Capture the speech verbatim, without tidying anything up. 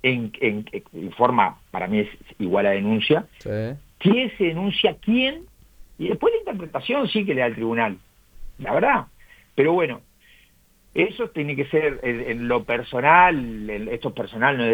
en, en, en forma, para mí es igual a denuncia, Sí. quién se denuncia, quién, y después la interpretación sí que le da el tribunal, la verdad. Pero bueno, eso tiene que ser en, en lo personal, en, esto es personal, no